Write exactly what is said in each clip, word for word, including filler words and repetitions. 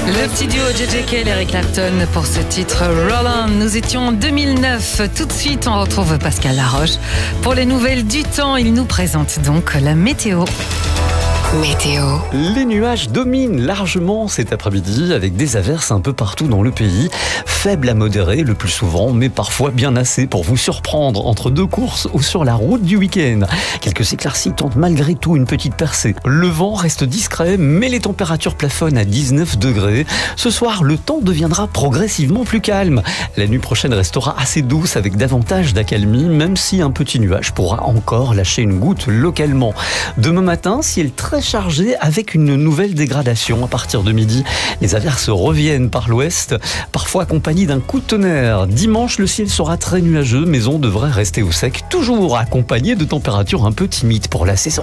Le petit duo J J Cale et Eric Clapton pour ce titre Roll On. Nous étions en deux mille neuf. Tout de suite, on retrouve Pascal Laroche. Pour les nouvelles du temps, il nous présente donc la météo. Météo. Les nuages dominent largement cet après-midi avec des averses un peu partout dans le pays. Faibles à modérés le plus souvent, mais parfois bien assez pour vous surprendre entre deux courses ou sur la route du week-end. Quelques éclaircies tentent malgré tout une petite percée. Le vent reste discret, mais les températures plafonnent à dix-neuf degrés. Ce soir, le temps deviendra progressivement plus calme. La nuit prochaine restera assez douce avec davantage d'accalmie, même si un petit nuage pourra encore lâcher une goutte localement. Demain matin, ciel très chargé avec une nouvelle dégradation à partir de midi. Les averses reviennent par l'ouest, parfois accompagnées d'un coup de tonnerre. Dimanche, le ciel sera très nuageux, mais on devrait rester au sec, toujours accompagné de températures un peu timides pour la saison.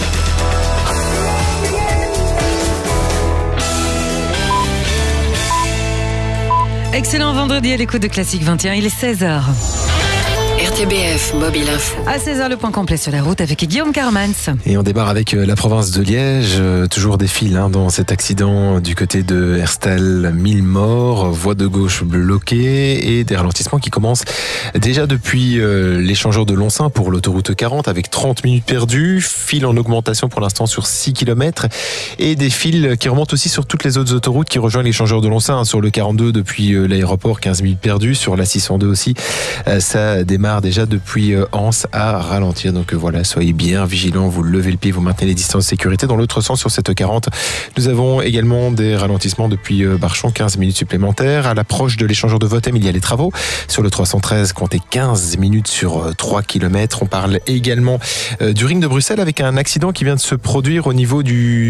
Excellent vendredi à l'écoute de Classique vingt et un, il est seize heures. R T B F Mobile Info. À seize heures, le point complet sur la route avec Guillaume Carmans. Et on démarre avec la province de Liège. Euh, toujours des files hein, dans cet accident du côté de Herstal, mille morts, voie de gauche bloquée et des ralentissements qui commencent déjà depuis euh, l'échangeur de Loncin pour l'autoroute quarante avec trente minutes perdues. File en augmentation pour l'instant sur six kilomètres et des files qui remontent aussi sur toutes les autres autoroutes qui rejoignent l'échangeur de Loncin. Hein, sur le quarante-deux depuis euh, l'aéroport, quinze minutes perdues. Sur la six cent deux aussi, euh, ça démarre déjà depuis Anse à ralentir. Donc voilà, soyez bien vigilants, vous levez le pied, vous maintenez les distances de sécurité. Dans l'autre sens, sur cette quarante, nous avons également des ralentissements depuis Barchon, quinze minutes supplémentaires. À l'approche de l'échangeur de Votem, il y a les travaux. Sur le trois cent treize, comptez quinze minutes sur trois kilomètres. On parle également du ring de Bruxelles avec un accident qui vient de se produire au niveau du